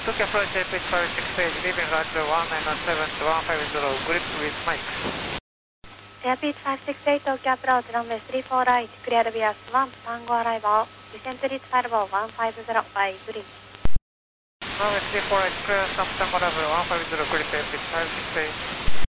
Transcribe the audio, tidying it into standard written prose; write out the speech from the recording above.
Tokyo Flight Airport 568, leaving Roger 1907 to 150, grip with Mike. Airport 568, Tokyo approach, runway 34 right, clear via 1, Tango arrival, descent to reach firewall 150 by grip. Runway 34 right, clear, Tango arrival 150, grip, Airport 568.